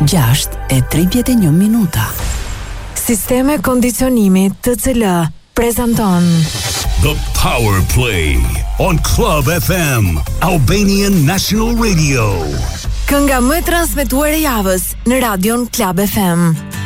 6:31 minuta. Sisteme kondicionimi TCL prezanton The Power Play on Club FM, Albanian National Radio. Kënga më transmetuar e javës në radion Club FM.